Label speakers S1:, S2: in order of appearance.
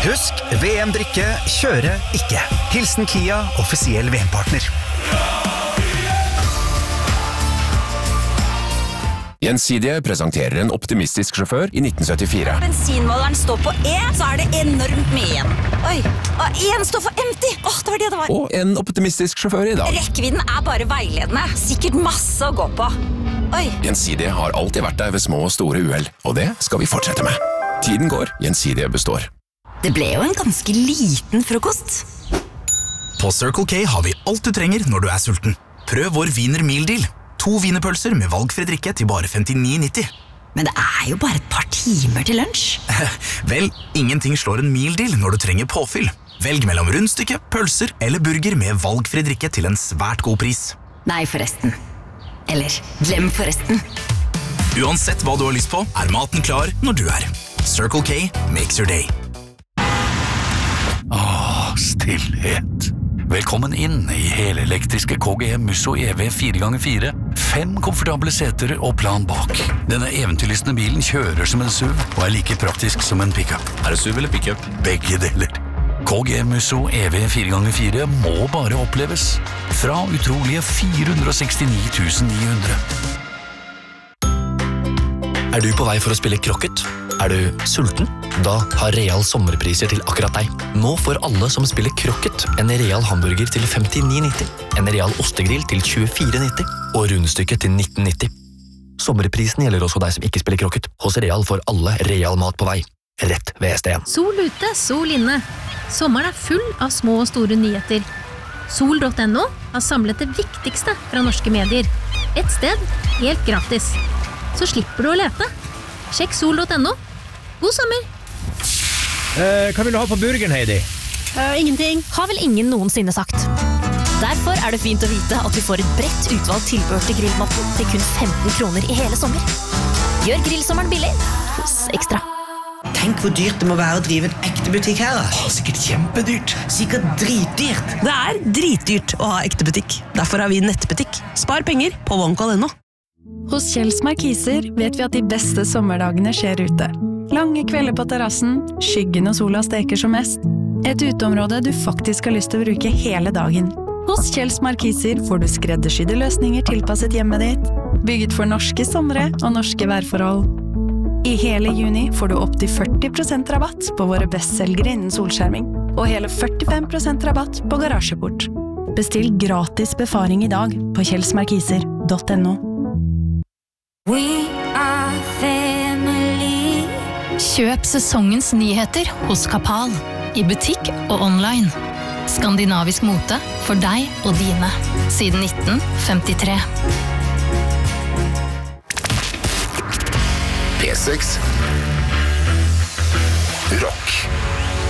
S1: Husk, VM-drikke, kjøre ikke. Hilsen Kia, offisiell VM-partner.
S2: Gjensidige presenterer en optimistisk sjåfør i 1974.
S3: Bensinmåleren står på E, så det enormt mye igjen. Oi, og en står for empty. Det var det var.
S2: Og en optimistisk sjåfør i dag.
S3: Rekkevidden bare veiledende. Sikkert masse å gå på. Oi.
S2: Gjensidige har alltid vært der ved små og store uheld, og det skal vi fortsette med. Tiden går, Gjensidige består.
S3: Det ble jo en ganske liten frokost.
S4: På Circle K har vi alt du trenger når du sulten. Prøv vår Wiener Meal Deal. 2 wienerpølser med valgfri drikke til bare 59,90.
S3: Men det jo bare et par timer til lunsj.
S4: Vel, ingenting slår en meal deal når du trenger påfyll. Velg mellom rundstykke, pølser eller burger med valgfri drikke til en svært god pris.
S3: Nei, forresten. Eller, glem forresten.
S4: Uansett hva du har lyst på, maten klar når du Circle K makes your day.
S5: Stillhet. Velkommen inn i helelektriske KGM Musso EV 4x4. 5 komfortable seter og plan bak. Denne eventyrlystne bilen kjører som en SUV og like praktisk som en pickup. Det SUV eller pickup? Begge deler. KGM Musso EV 4x4 må bare oppleves. Fra utrolige 469 900.
S6: Du på vei for å spille krokket? Du sulten? Da har Real sommerpriser til akkurat deg. Nå får alle som spiller krokket en Real hamburger til 59,90, en Real ostegrill til 24,90 og rundstykke til 19,90. Sommerprisen gjelder også deg som ikke spiller krokket. Hos Real får alle Real mat på vei. Rett ved ST1.
S7: Sol ute, sol inne. Sommeren full av små og store nyheter. Sol.no har samlet det viktigste fra norske medier. Et sted helt gratis. Så slipper du å lete. Sjekk sol.no. God sommer!
S8: Hva vil du ha på burgeren, Heidi?
S7: Ingenting. Har vel ingen noensinne sagt. Derfor det fint å vite at vi får et bredt utvalgt tilbehør til grillmatten til kun 15 kroner i hele sommer. Gjør grillsommeren billig hos Ekstra.
S9: Tenk hvor dyrt det må være å drive en ekte butikk her.
S8: Sikkert kjempedyrt.
S9: Sikkert dritdyrt.
S10: Det dritdyrt å ha ekte butikk. Derfor har vi nettbutikk. Spar penger på OneCall.no.
S11: Hos Kjells Markiser vet vi at de beste sommerdagene skjer ute. Lange kvelder på terrassen, skyggen og sola steker som mest. Et uteområde du faktisk har lyst til å bruke hele dagen. Hos Kjells Markiser får du skreddersydde løsninger tilpasset hjemmet ditt, bygget for norske somre og norske værforhold. I hele juni får du opp til 40% rabatt på våre bestselgere innen solskjerming, og hele 45% rabatt på garasjeport. Bestill gratis befaring i dag på kjellsmarkiser.no.
S12: We are family.
S13: Kjøp sesongens nyheter hos Kapal, i butikk og online. Skandinavisk mote for deg og dine, siden 1953.
S2: P6 Rock.